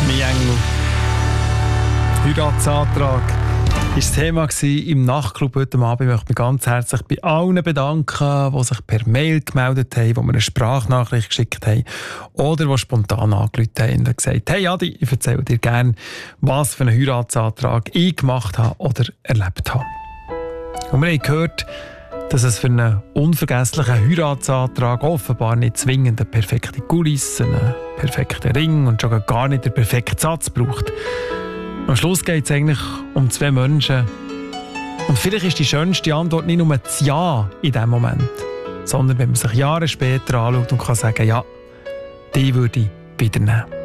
Mein Engel. Heiratsantrag war das Thema im Nachtclub heute Abend. Ich möchte mich ganz herzlich bei allen bedanken, die sich per Mail gemeldet haben, die mir eine Sprachnachricht geschickt haben oder die spontan angerufen haben und gesagt: «Hey Adi, ich erzähle dir gerne, was für einen Heiratsantrag ich gemacht habe oder erlebt habe.» Und wir haben gehört, dass es für einen unvergesslichen Heiratsantrag offenbar nicht zwingend eine perfekte Kulisse, einen perfekten Ring und schon gar nicht den perfekten Satz braucht. Am Schluss geht es eigentlich um zwei Menschen. Und vielleicht ist die schönste Antwort nicht nur das Ja in diesem Moment, sondern wenn man sich Jahre später anschaut und kann sagen: «Ja, die würde ich wieder nehmen.»